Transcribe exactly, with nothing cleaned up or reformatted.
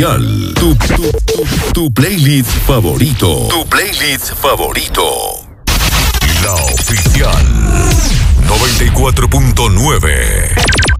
Tu, tu, tu, tu playlist favorito. Tu playlist favorito. La oficial noventa y cuatro punto nueve.